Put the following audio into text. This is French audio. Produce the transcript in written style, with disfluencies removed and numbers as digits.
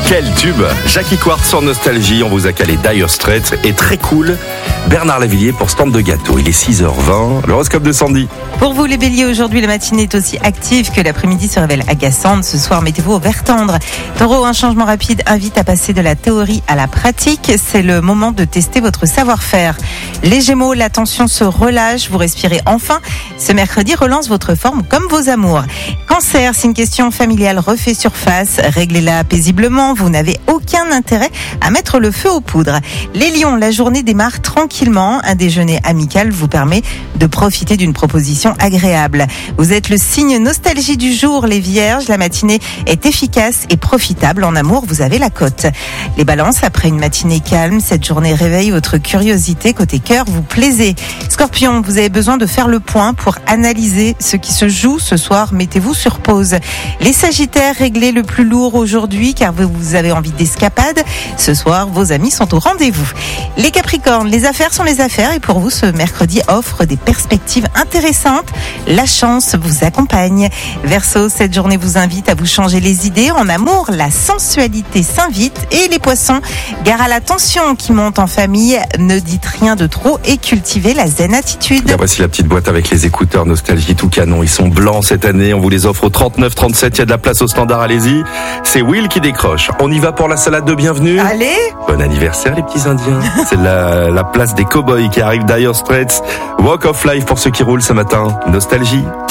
Quel tube! Jackie Quartz sur Nostalgie, on vous a calé Dire Straits et très cool, Bernard Lavilliers pour Stand de gâteau. Il est 6h20, l'horoscope de Sandy. Pour vous les béliers, aujourd'hui la matinée est aussi active que l'après-midi se révèle agaçante. Ce soir, mettez-vous au vert tendre. Taureau, un changement rapide invite à passer de la théorie à la pratique. C'est le moment de tester votre savoir-faire. Les gémeaux, la tension se relâche, vous respirez enfin. Ce mercredi relance votre forme comme vos amours. Cancer, si une question familiale refait surface, réglez-la paisiblement. Vous n'avez aucun intérêt à mettre le feu aux poudres. Les lions, la journée démarre tranquillement. Un déjeuner amical vous permet de profiter d'une proposition agréable. Vous êtes le signe nostalgie du jour, les vierges. La matinée est efficace et profitable. En amour, vous avez la cote. Les balances, après une matinée calme, cette journée réveille votre curiosité. Côté cœur, vous plaisez. Scorpion, vous avez besoin de faire le point pour analyser ce qui se joue ce soir. Mettez-vous sur pause. Les sagittaires, réglez le plus lourd aujourd'hui car vous avez envie d'escapade. Ce soir, vos amis sont au rendez-vous. Les capricornes, les affaires sont les affaires et pour vous, ce mercredi offre des perspectives intéressantes. La chance vous accompagne. Verseau, cette journée vous invite à vous changer les idées. En amour, la sensualité s'invite. Et les poissons, gare à la tension qui monte en famille. Ne dites rien de trop et cultivez la zen attitude. Bien, voici la petite boîte avec les écouteurs Nostalgie tout canon. Ils sont blancs cette année. On vous les offre au 39,37. Il y a de la place au standard, allez-y. C'est Will qui décroche. On y va pour la salade de bienvenue. Allez! Bon anniversaire les petits indiens. C'est la place des cow-boys qui arrive, Dire Straits. Walk of Life pour ceux qui roulent ce matin. Nostalgie.